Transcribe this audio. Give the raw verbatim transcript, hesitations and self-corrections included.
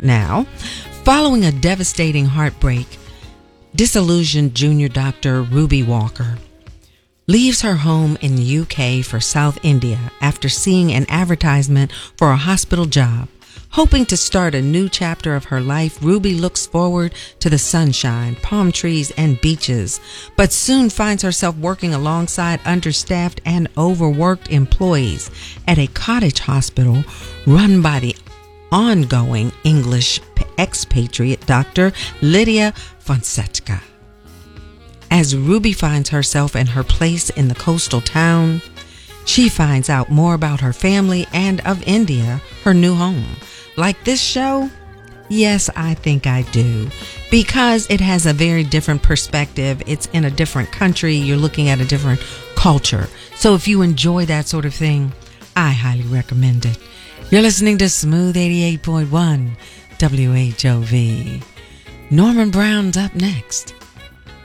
now. Following a devastating heartbreak, disillusioned junior doctor Ruby Walker leaves her home in the U K for South India after seeing an advertisement for a hospital job. Hoping to start a new chapter of her life, Ruby looks forward to the sunshine, palm trees, and beaches, but soon finds herself working alongside understaffed and overworked employees at a cottage hospital run by the ongoing English expatriate Doctor Lydia Fonseca. As Ruby finds herself and her place in the coastal town, she finds out more about her family and of India, her new home. Like this show? Yes, I think I do. Because it has a very different perspective. It's in a different country. You're looking at a different culture. So if you enjoy that sort of thing, I highly recommend it. You're listening to Smooth eighty-eight point one W H O V. Norman Brown's up next.